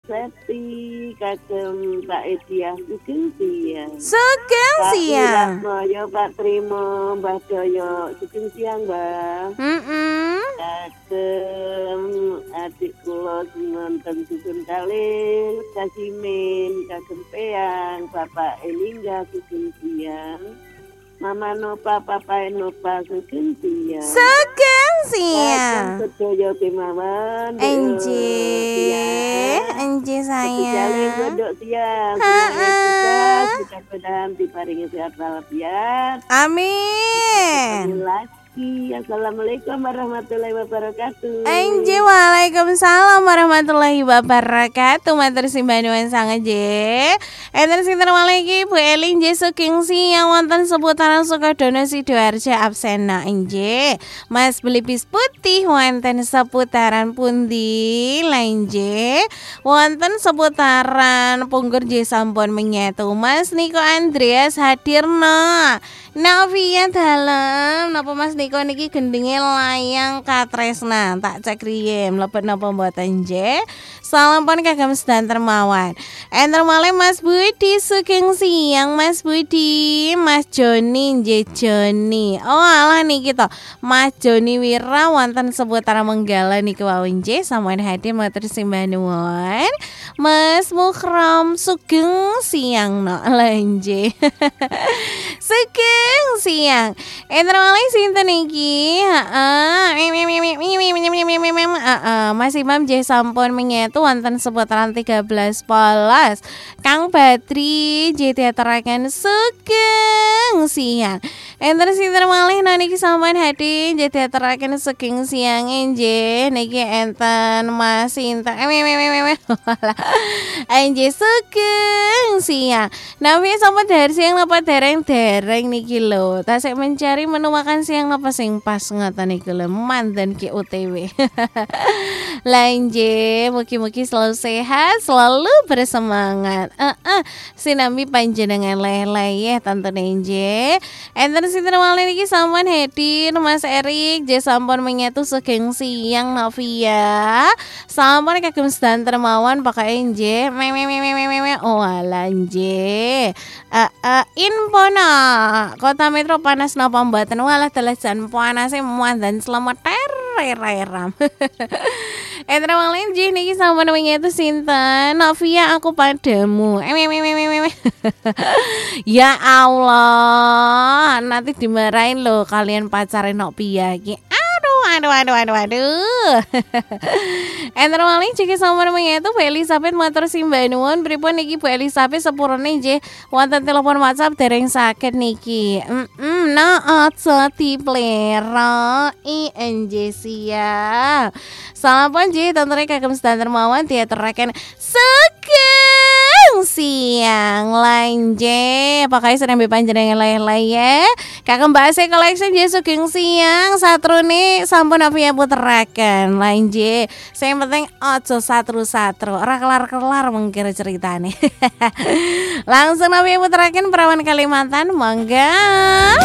Seti kagem Pak Ediah sugeng siang. Sugeng siang. Pak Yo Pak Trimo Mbah Doyo sugeng siang Mbah. Kagem adik kula nonton sugeng kalih Kasimin kagem Peang Bapak Elingga sugeng siang. Mama Nopa Papa Nopa sugeng siang. Sugeng siang. Sedaya kemawon. Enji sayang. Kodok siang. Mudah-mudahan diparingi sehat walafiat. Amin. Assalamualaikum warahmatullahi wabarakatuh. Enji waalaikumsalam warahmatullahi wabarakatuh. Matur simbah nuwun sanget nggih. Enten sinten malih Bu Elin nggih sugeng siang wonten seputaran Sukodono Sidoarjo absena nggih. Mas Belipis Putih wonten seputaran pundi lain nggih. Wonten seputaran Punggur nggih sampun menyatu. Mas Niko Andreas hadirna. Novia dalem napa Mas Niko niki gendenge layang katresna tak cek riye mlebet napa mboten nggih. Salam pun kagem sedanten mawon. Enter malih Mas Budi sugeng siang Mas Budi. Mas Joni nggih Joni. Oh alah niki to Mas Joni Wira wonten seputaran Menggala niku wau nggih sampun hadir matur simbah nuwun. Mas Mukhram sugeng siang no nggih. Sugeng siang. Enter malih sinten iki? Mas Imam nggih sampun menyatu wonten seputaran 13 polos. Kang Badri nggih diaturaken sugeng siang. Enter sinten malih niki sampun hadir nggih diaturaken sugeng siang nggih. Niki enten Mas Sinta. Nggih sugeng siang. Nami sampun dari siang napa dereng-dereng niki lho. Tasik mencari menu makan siang napa sing pas ngoten niku lho. Mandan ki OTW. Lanjut, mugi-mugi selalu sehat, selalu bersemangat. Sinambi panjenengan leleh ya Tante Nenje. Enten sinten malih niki sampun hadir Mas Erik, nggih sampun menyatu sugeng siang Novia. Sampun kagem sedanten mawon pokoke nggih. Oh nggih. Infona Kota Metro panas napa mboten? Walah dalajan panase mandan selamat ram. Etra malih nggih niki sampun menyatu sinten? Novia aku padamu. Ya Allah, nanti dimarahin loh kalian pacarin Novia iki. Aduh. Enter malih nggih sampun menyatu Bu Elizabeth matur simbah nuwun. Pripun niki Bu Elizabeth sepurane nggih wonten telepon WhatsApp dereng saged niki. Aja diplera INJ siap. Salam pun nggih tonton kagem sedanten mawon diaturaken sugeng siang lanje. Pokoke sedambe panjenengan leleh ya. Kagem Mbak Collection nggih sugeng siang. Satrune sampun Novia puteraken lanje. Sing penting aja satru-satru, ora kelar-kelar mengkira ceritane. Langsung Novia puteraken perawan Kalimantan, monggo.